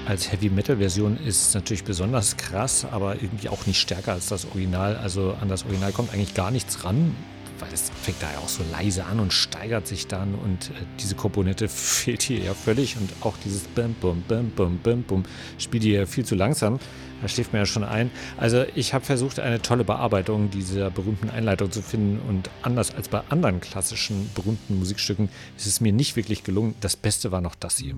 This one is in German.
als Heavy-Metal-Version ist es natürlich besonders krass, aber irgendwie auch nicht stärker als das Original. Also an das Original kommt eigentlich gar nichts ran, weil es fängt da ja auch so leise an und steigert sich dann und diese Komponente fehlt hier ja völlig und auch dieses Bim, Bum, Bim, Bum, Bim, Bum spielt hier viel zu langsam. Da schläft mir ja schon ein. Also ich habe versucht, eine tolle Bearbeitung dieser berühmten Einleitung zu finden und anders als bei anderen klassischen berühmten Musikstücken ist es mir nicht wirklich gelungen. Das Beste war noch das hier.